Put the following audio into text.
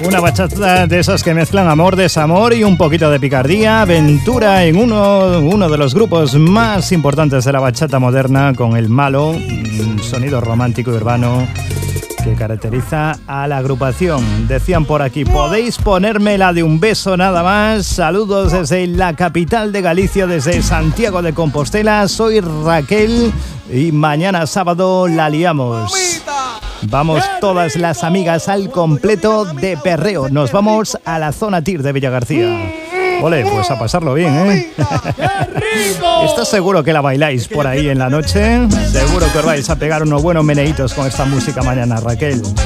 Una bachata de esas que mezclan amor, desamor y un poquito de picardía, aventura en uno de los grupos más importantes de la bachata moderna, con El Malo, un sonido romántico y urbano que caracteriza a la agrupación. Decían por aquí: podéis ponerme la de Un Beso Nada Más. Saludos desde la capital de Galicia, desde Santiago de Compostela. Soy Raquel y mañana sábado la liamos. Vamos todas las amigas al completo de perreo. Nos vamos a la zona TIR de Villagarcía. Ole, pues a pasarlo bien, ¿eh? ¿Estás seguro que la bailáis por ahí en la noche? Seguro que os vais a pegar unos buenos meneitos con esta música mañana, Raquel.